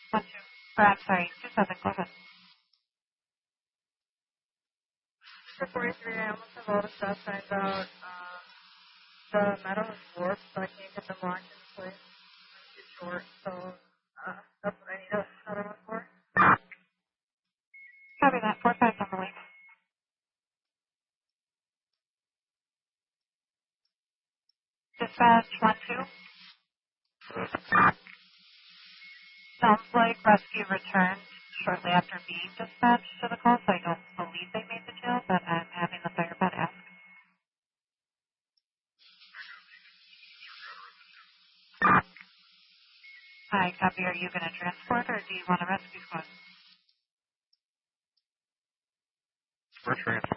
1, 2. Or, I'm sorry, 2-7. Go ahead. For 43, I almost have all the stuff signed out. The metal is warped, so I can't get them locked in place. It's too short, so that's what I need another one for. Copy that. 4-5 on the way. Dispatch 1-2. Sounds like rescue returned shortly after being dispatched to the call, so I don't believe they made the jail, but I'm having the firefighter ask. Hi, copy. Are you going to transport or do you want a rescue squad? We're transporting.